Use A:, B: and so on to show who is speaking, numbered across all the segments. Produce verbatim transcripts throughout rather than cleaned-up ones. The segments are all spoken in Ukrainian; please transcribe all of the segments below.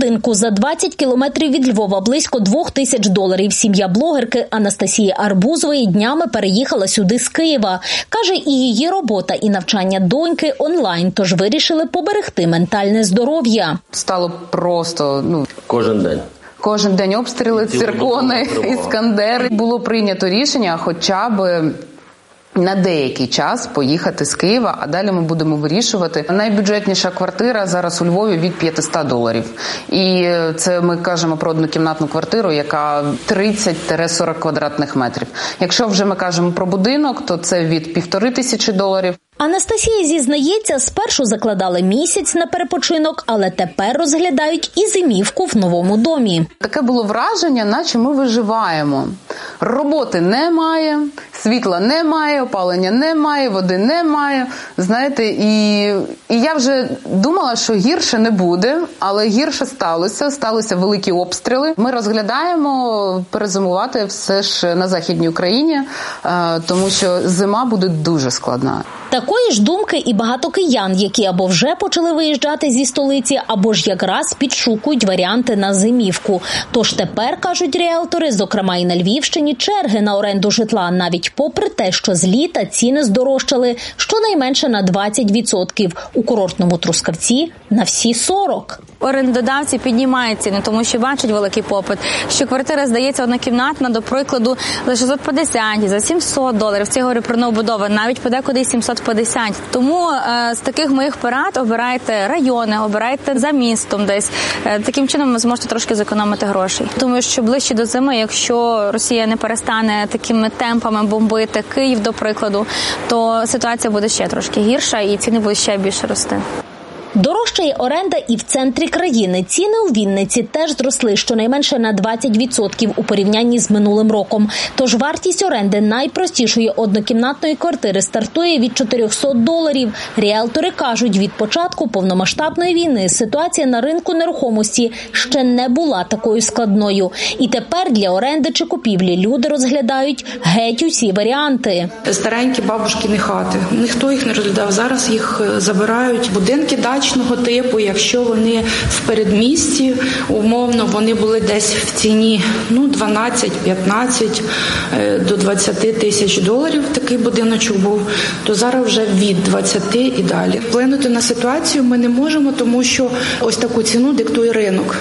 A: будинку за двадцять кілометрів від Львова близько двох тисяч доларів. Сім'я блогерки Анастасії Арбузової днями переїхала сюди з Києва. Каже, і її робота, і навчання доньки онлайн, тож вирішили поберегти ментальне здоров'я.
B: Стало просто, ну...
C: Кожен день.
B: Кожен день обстріли, циркони, іскандери. Було прийнято рішення хоча б на деякий час поїхати з Києва, а далі ми будемо вирішувати. Найбюджетніша квартира зараз у Львові від п'ятсот доларів. І це ми кажемо про однокімнатну квартиру, яка тридцять - сорок квадратних метрів. Якщо вже ми кажемо про будинок, то це від півтори тисячі доларів.
A: Анастасія зізнається, спершу закладали місяць на перепочинок, але тепер розглядають і зимівку в новому домі.
B: Таке було враження, наче ми виживаємо. Роботи немає, світла немає, опалення немає, води немає. Знаєте, і, і я вже думала, що гірше не буде, але гірше сталося. Сталися великі обстріли. Ми розглядаємо перезимувати все ж на Західній Україні, тому що зима буде дуже складна.
A: Такої ж думки і багато киян, які або вже почали виїжджати зі столиці, або ж якраз підшукують варіанти на зимівку. Тож тепер, кажуть ріелтори, зокрема і на Львівщині, черги на оренду житла, навіть попри те, що з літа ціни здорожчали щонайменше на двадцять відсотків. У курортному Трускавці на всі сорок.
D: Орендодавці піднімають ціни, тому що бачать великий попит, що квартира, здається, однокімнатна, до прикладу, за шістсот п'ятдесят, за сімсот доларів. Це я говорю про новобудови, навіть подекуди сімсот п'ятдесят. Тому е, з таких моїх порад обирайте райони, обирайте за містом десь. Е, таким чином ви зможете трошки зекономити грошей. Думаю, що ближче до зими, якщо Росія не перестане такими темпами бомбити Київ, до прикладу, то ситуація буде ще трошки гірша і ціни будуть ще більше рости.
A: Дорожчає оренда і в центрі країни. Ціни у Вінниці теж зросли щонайменше на двадцять відсотків у порівнянні з минулим роком. Тож вартість оренди найпростішої однокімнатної квартири стартує від чотирьохсот доларів. Ріелтори кажуть, від початку повномасштабної війни ситуація на ринку нерухомості ще не була такою складною. І тепер для оренди чи купівлі люди розглядають геть усі варіанти.
E: Старенькі бабушкіні хати. Ніхто їх не розглядав. Зараз їх забирають. Будинки дачного типу, якщо вони в передмісті, умовно, вони були десь в ціні ну, дванадцять-п'ятнадцять до двадцяти тисяч доларів, такий будиночок був, то зараз вже від двадцяти і далі. Вплинути на ситуацію ми не можемо, тому що ось таку ціну диктує ринок.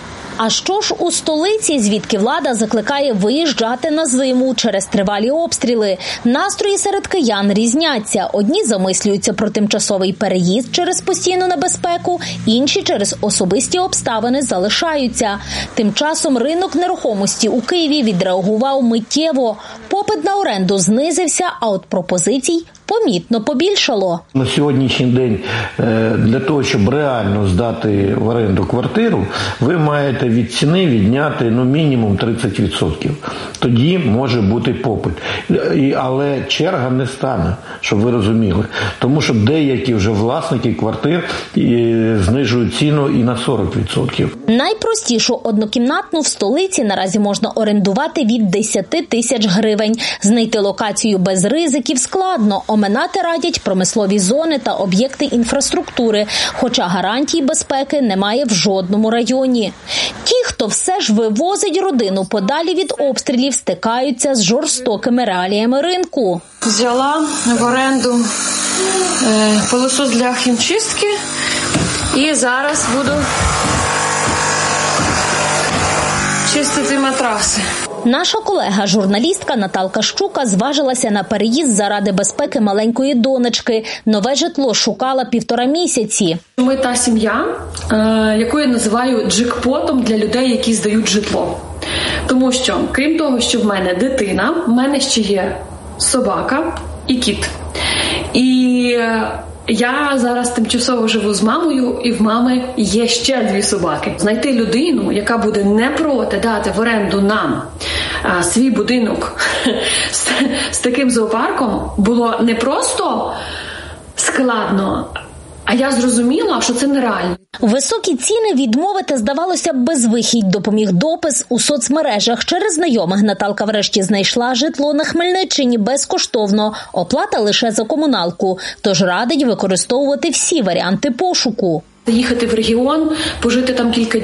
A: А що ж у столиці, звідки влада закликає виїжджати на зиму через тривалі обстріли? Настрої серед киян різняться. Одні замислюються про тимчасовий переїзд через постійну небезпеку, інші через особисті обставини залишаються. Тим часом ринок нерухомості у Києві відреагував миттєво. Попит на оренду знизився, а от пропозицій помітно побільшало.
F: На сьогоднішній день для того, щоб реально здати в оренду квартиру, ви маєте від ціни відняти ну, мінімум тридцять відсотків. Тоді може бути попит. Але черга не стане, щоб ви розуміли. Тому що деякі вже власники квартир знижують ціну і на сорок відсотків.
A: Найпростішу однокімнатну в столиці наразі можна орендувати від десяти тисяч гривень. Знайти локацію без ризиків складно. Оминати радять промислові зони та об'єкти інфраструктури, хоча гарантій безпеки немає в жодному районі. Ті, хто все ж вивозить родину подалі від обстрілів, стикаються з жорстокими реаліями ринку.
E: Взяла в оренду е, пилосос для хімчистки і зараз буду чистити матраси.
A: Наша колега, журналістка Наталка Щука, зважилася на переїзд заради безпеки маленької донечки. Нове житло шукала півтора місяці.
G: Ми та сім'я, яку я називаю джекпотом для людей, які здають житло. Тому що, крім того, що в мене дитина, в мене ще є собака і кіт. І я зараз тимчасово живу з мамою, і в мами є ще дві собаки. Знайти людину, яка буде не проти дати в оренду нам а, свій будинок з, з таким зоопарком, було не просто складно, а я зрозуміла, що це нереально.
A: Високі ціни відмовити, здавалося б, безвихідь, допоміг допис у соцмережах. Через знайомих Наталка врешті знайшла житло на Хмельниччині безкоштовно. Оплата лише за комуналку. Тож радить використовувати всі варіанти пошуку.
G: Їхати в регіон, пожити там кілька